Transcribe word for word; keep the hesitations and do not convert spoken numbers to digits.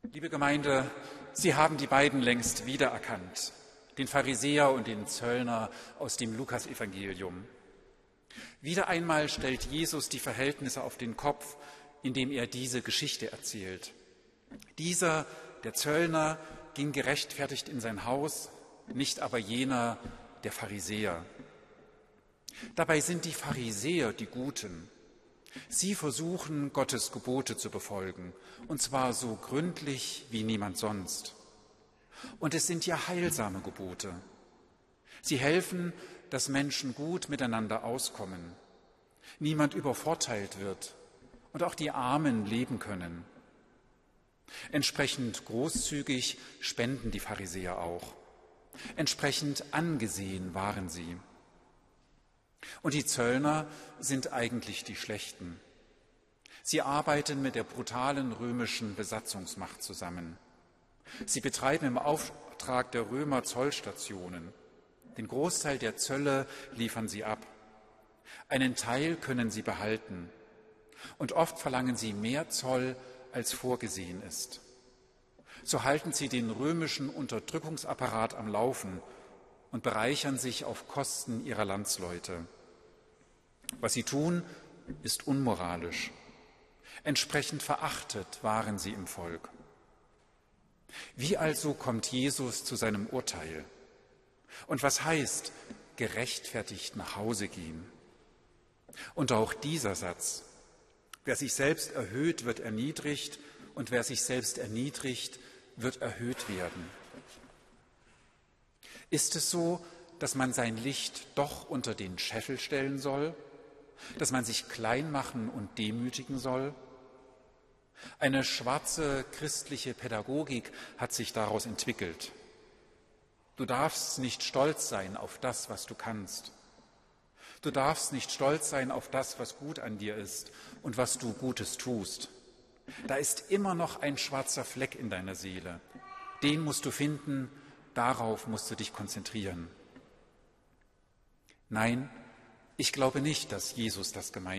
Liebe Gemeinde, Sie haben die beiden längst wiedererkannt, den Pharisäer und den Zöllner aus dem Lukasevangelium. Wieder einmal stellt Jesus die Verhältnisse auf den Kopf, indem er diese Geschichte erzählt. Dieser, der Zöllner, ging gerechtfertigt in sein Haus, nicht aber jener, der Pharisäer. Dabei sind die Pharisäer die Guten. Sie versuchen, Gottes Gebote zu befolgen, und zwar so gründlich wie niemand sonst. Und es sind ja heilsame Gebote. Sie helfen, dass Menschen gut miteinander auskommen, niemand übervorteilt wird und auch die Armen leben können. Entsprechend großzügig spenden die Pharisäer auch. Entsprechend angesehen waren sie. Und die Zöllner sind eigentlich die Schlechten. Sie arbeiten mit der brutalen römischen Besatzungsmacht zusammen. Sie betreiben im Auftrag der Römer Zollstationen. Den Großteil der Zölle liefern sie ab. Einen Teil können sie behalten. Und oft verlangen sie mehr Zoll, als vorgesehen ist. So halten sie den römischen Unterdrückungsapparat am Laufen und bereichern sich auf Kosten ihrer Landsleute. Was sie tun, ist unmoralisch. Entsprechend verachtet waren sie im Volk. Wie also kommt Jesus zu seinem Urteil? Und was heißt gerechtfertigt nach Hause gehen? Und auch dieser Satz: Wer sich selbst erhöht, wird erniedrigt, und wer sich selbst erniedrigt, wird erhöht werden. Ist es so, dass man sein Licht doch unter den Scheffel stellen soll? Dass man sich klein machen und demütigen soll? Eine schwarze christliche Pädagogik hat sich daraus entwickelt. Du darfst nicht stolz sein auf das, was du kannst. Du darfst nicht stolz sein auf das, was gut an dir ist und was du Gutes tust. Da ist immer noch ein schwarzer Fleck in deiner Seele. Den musst du finden, darauf musst du dich konzentrieren. Nein, ich glaube nicht, dass Jesus das gemeint hat.